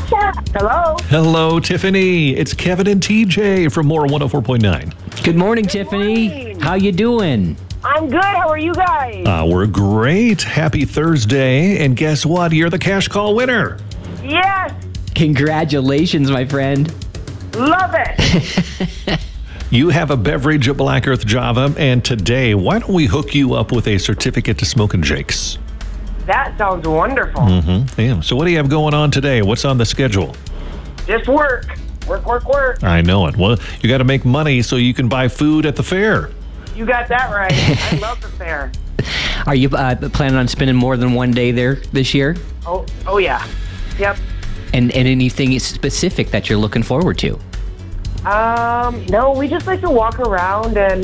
Hello. Hello, Tiffany. It's Kevin and TJ from More 104.9. Good morning, Tiffany. morning. How you doing? I'm good. How are you guys? We're great. Happy Thursday. And guess what? You're the cash call winner. Yes. Congratulations, my friend. Love it. You have a beverage at Black Earth Java. And today, why don't we hook you up with a certificate to Smokin' Jake's? That sounds wonderful. Yeah. So what do you have going on today? What's on the schedule? Just work. Work. I know it. Well, you got to make money so you can buy food at the fair. You got that right. I love the fair. Are you planning on spending more than one day there this year? Oh yeah. Yep. And anything specific that you're looking forward to? No, we just like to walk around and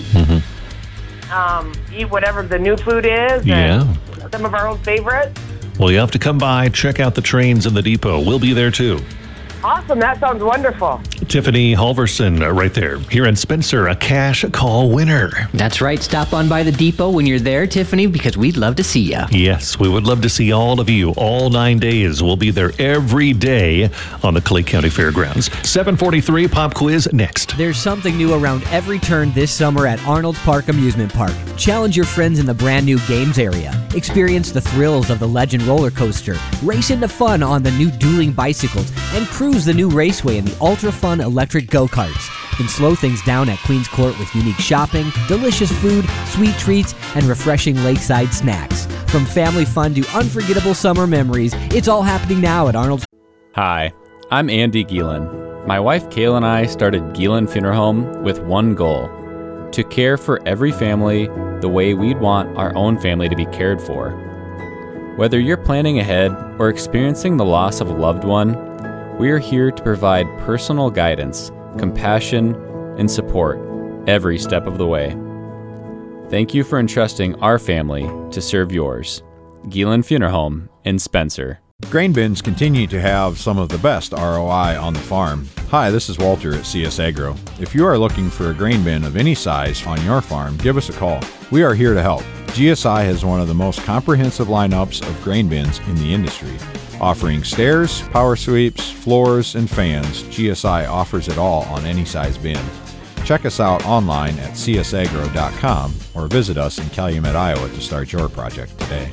eat whatever the new food is. Yeah. And some of our own favorites. Well, you have to come by, check out the trains in the depot. We'll be there too. Awesome. That sounds wonderful. Tiffany Halverson right there. Here in Spencer, a cash call winner. That's right. Stop on by the depot when you're there, Tiffany, because we'd love to see you. Yes, we would love to see all of you all 9 days. We'll be there every day on the Clay County Fairgrounds. 7:43 pop quiz next. There's something new around every turn this summer at Arnold's Park Amusement Park. Challenge your friends in the brand new games area. Experience the thrills of the Legend roller coaster. Race into fun on the new dueling bicycles and cruise the new raceway in the ultra-fun electric go-karts. Then slow things down at Queen's Court with unique shopping, delicious food, sweet treats, and refreshing lakeside snacks. From family fun to unforgettable summer memories, it's all happening now at Arnold's. Hi, I'm Andy Gielen. My wife Kayla and I started Gielen Funeral Home with one goal: to care for every family the way we'd want our own family to be cared for. Whether you're planning ahead or experiencing the loss of a loved one, we are here to provide personal guidance, compassion, and support every step of the way. Thank you for entrusting our family to serve yours. Gielen Funeral Home in Spencer. Grain bins continue to have some of the best ROI on the farm. Hi, this is Walter at CS Agro. If you are looking for a grain bin of any size on your farm, give us a call. We are here to help. GSI has one of the most comprehensive lineups of grain bins in the industry. Offering stairs, power sweeps, floors, and fans, GSI offers it all on any size bin. Check us out online at csagro.com or visit us in Calumet, Iowa to start your project today.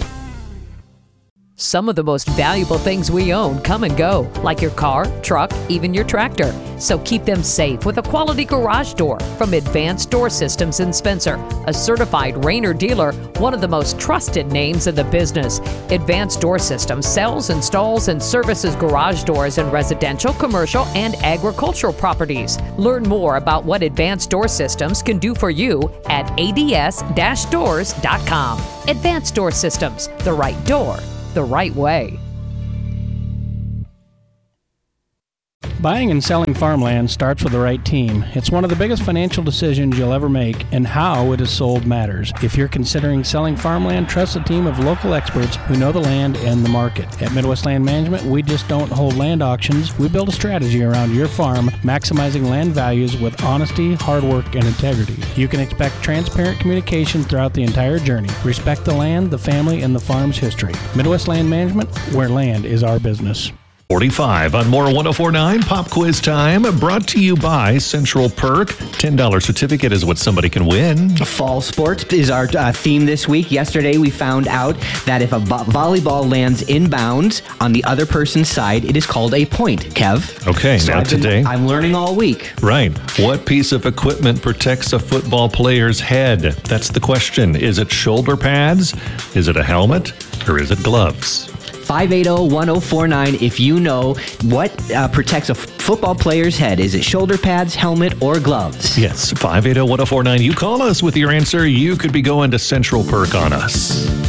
Some of the most valuable things we own come and go, like your car, truck, even your tractor. So keep them safe with a quality garage door from Advanced Door Systems in Spencer, a certified Rainer dealer, one of the most trusted names in the business. Advanced Door Systems sells, installs, and services garage doors in residential, commercial, and agricultural properties. Learn more about what Advanced Door Systems can do for you at ads-doors.com. Advanced Door Systems, the right door, the right way. Buying and selling farmland starts with the right team. It's one of the biggest financial decisions you'll ever make, and how it is sold matters. If you're considering selling farmland, trust a team of local experts who know the land and the market. At Midwest Land Management, we just don't hold land auctions. We build a strategy around your farm, maximizing land values with honesty, hard work, and integrity. You can expect transparent communication throughout the entire journey. Respect the land, the family, and the farm's history. Midwest Land Management, where land is our business. 45 on More 104.9 Pop Quiz Time, brought to you by Central Perk. $10 certificate is what somebody can win. Fall sports is our theme this week. Yesterday, we found out that if a volleyball lands inbounds on the other person's side, it is called a point, Kev. Okay, so now today. I'm learning all week. Right. What piece of equipment protects a football player's head? That's the question. Is it shoulder pads? Is it a helmet? Or is it gloves? 580-1049 if you know what protects a football player's head. Is it shoulder pads, helmet, or gloves? Yes, 580-1049. You call us with your answer. You could be going to Central Perk on us.